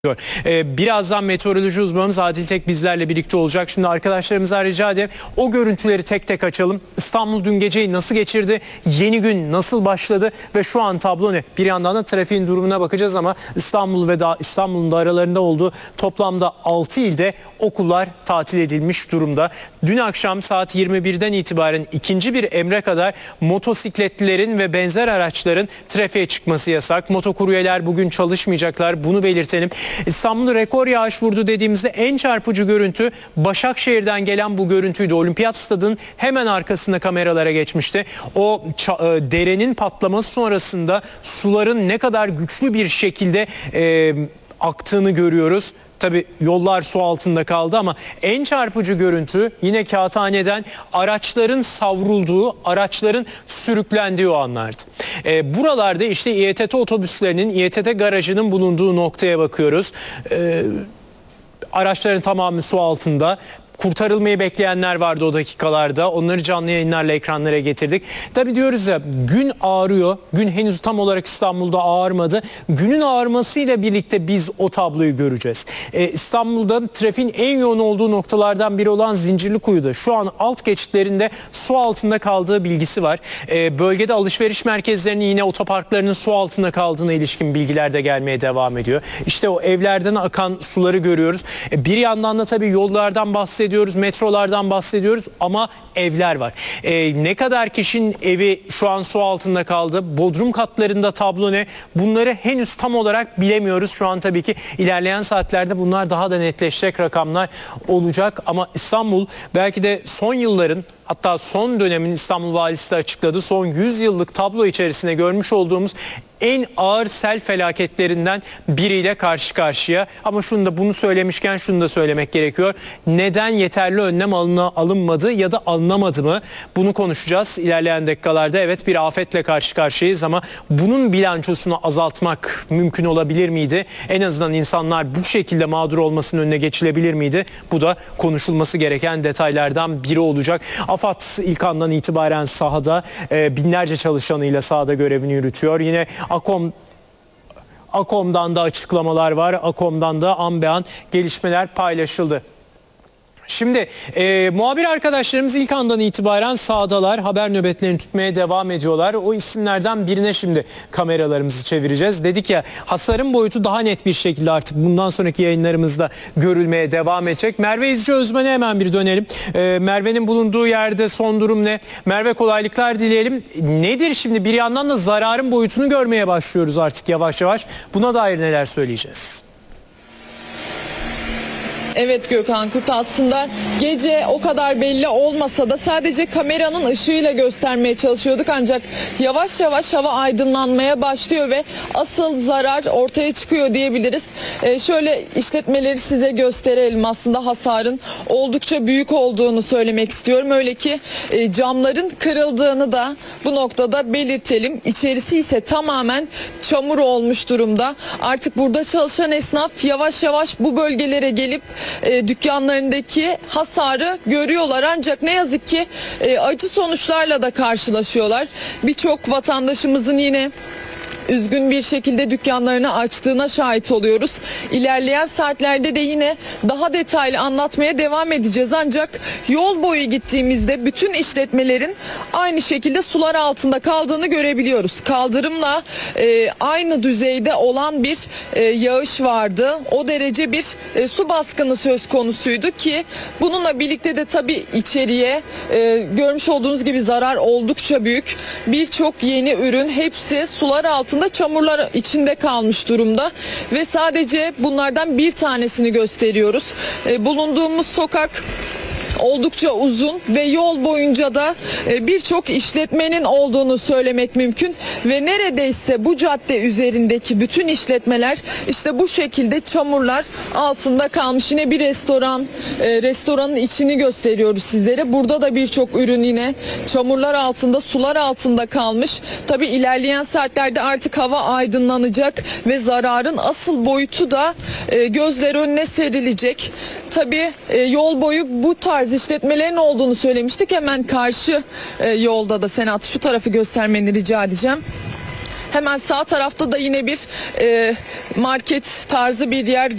Birazdan meteoroloji uzmanımız Adil Tek bizlerle birlikte olacak. Şimdi arkadaşlarımıza rica edeyim, o görüntüleri tek tek açalım. İstanbul dün geceyi nasıl geçirdi? Yeni gün nasıl başladı? Ve şu an tablo ne? Bir yandan da trafiğin durumuna bakacağız ama İstanbul ve İstanbul'un da aralarında olduğu toplamda 6 ilde okullar tatil edilmiş durumda. Dün akşam saat 21'den itibaren ikinci bir emre kadar motosikletlilerin ve benzer araçların trafiğe çıkması yasak. Motokuryeler bugün çalışmayacaklar. Bunu belirtelim. İstanbul'da rekor yağış vurdu dediğimizde en çarpıcı görüntü Başakşehir'den gelen bu görüntüydü. Olimpiyat Stadı'nın hemen arkasında kameralara geçmişti. O derenin patlaması sonrasında suların ne kadar güçlü bir şekilde aktığını görüyoruz. Tabii yollar su altında kaldı ama en çarpıcı görüntü yine Kağıthane'den araçların savrulduğu, araçların sürüklendiği o anlardı. Buralarda işte İETT otobüslerinin, İETT garajının bulunduğu noktaya bakıyoruz. Araçların tamamı su altında. Kurtarılmayı bekleyenler vardı o dakikalarda. Onları canlı yayınlarla ekranlara getirdik. Tabii diyoruz ya, gün ağrıyor. Gün henüz tam olarak İstanbul'da ağarmadı. Günün ağarmasıyla birlikte biz o tabloyu göreceğiz. İstanbul'da trafiğin en yoğun olduğu noktalardan biri olan Zincirlikuyu'da şu an alt geçitlerinde su altında kaldığı bilgisi var. Bölgede alışveriş merkezlerinin, yine otoparklarının su altında kaldığına ilişkin bilgiler de gelmeye devam ediyor. İşte o evlerden akan suları görüyoruz. Bir yandan da tabii yollardan bahsediyoruz, metrolardan bahsediyoruz ama evler var. Ne kadar kişinin evi şu an su altında kaldı? Bodrum katlarında tablo ne? Bunları henüz tam olarak bilemiyoruz. Şu an tabii ki ilerleyen saatlerde bunlar daha da netleşecek rakamlar olacak. Ama İstanbul belki de son yılların, hatta son dönemin İstanbul Valisi de açıkladı, son 100 yıllık tablo içerisinde görmüş olduğumuz en ağır sel felaketlerinden biriyle karşı karşıya. Ama bunu söylemişken şunu da söylemek gerekiyor. Neden yeterli önlem alınmadı ya da alınamadı mı? Bunu konuşacağız ilerleyen dakikalarda. Evet, bir afetle karşı karşıyayız ama bunun bilançosunu azaltmak mümkün olabilir miydi? En azından insanlar bu şekilde mağdur olmasının önüne geçilebilir miydi? Bu da konuşulması gereken detaylardan biri olacak. AFAD ilk andan itibaren sahada, binlerce çalışanıyla sahada görevini yürütüyor. Yine AKOM'dan da açıklamalar var. AKOM'dan da an be an gelişmeler paylaşıldı. Şimdi muhabir arkadaşlarımız ilk andan itibaren sahadalar, haber nöbetlerini tutmaya devam ediyorlar. O isimlerden birine şimdi kameralarımızı çevireceğiz. Dedik ya, hasarın boyutu daha net bir şekilde artık bundan sonraki yayınlarımızda görülmeye devam edecek. Merve İzci Özmen'e hemen bir dönelim. Merve'nin bulunduğu yerde son durum ne? Merve, kolaylıklar dileyelim. Nedir şimdi, bir yandan da zararın boyutunu görmeye başlıyoruz artık yavaş yavaş. Buna dair neler söyleyeceğiz? Evet Gökhan Kurt, aslında gece o kadar belli olmasa da sadece kameranın ışığıyla göstermeye çalışıyorduk, ancak yavaş yavaş hava aydınlanmaya başlıyor ve asıl zarar ortaya çıkıyor diyebiliriz. Şöyle işletmeleri size gösterelim. Aslında hasarın oldukça büyük olduğunu söylemek istiyorum. Öyle ki camların kırıldığını da bu noktada belirtelim. İçerisi ise tamamen çamur olmuş durumda. Artık burada çalışan esnaf yavaş yavaş bu bölgelere gelip dükkanlarındaki hasarı görüyorlar, ancak ne yazık ki acı sonuçlarla da karşılaşıyorlar. Birçok vatandaşımızın yine üzgün bir şekilde dükkanlarını açtığına şahit oluyoruz. İlerleyen saatlerde de yine daha detaylı anlatmaya devam edeceğiz. Ancak yol boyu gittiğimizde bütün işletmelerin aynı şekilde sular altında kaldığını görebiliyoruz. Kaldırımla aynı düzeyde olan bir yağış vardı. O derece bir su baskını söz konusuydu ki bununla birlikte de tabii içeriye görmüş olduğunuz gibi zarar oldukça büyük. Birçok yeni ürün, hepsi sular altında, çamurlar içinde kalmış durumda ve sadece bunlardan bir tanesini gösteriyoruz. Bulunduğumuz sokak oldukça uzun ve yol boyunca da birçok işletmenin olduğunu söylemek mümkün ve neredeyse bu cadde üzerindeki bütün işletmeler işte bu şekilde çamurlar altında kalmış. Yine bir restoranın içini gösteriyoruz sizlere. Burada da birçok ürün yine çamurlar altında, sular altında kalmış. Tabii ilerleyen saatlerde artık hava aydınlanacak ve zararın asıl boyutu da gözler önüne serilecek. Tabii yol boyu bu tarz işletmelerin olduğunu söylemiştik. Hemen karşı yolda da Senat, şu tarafı göstermeni rica edeceğim. Hemen sağ tarafta da yine bir market tarzı bir yer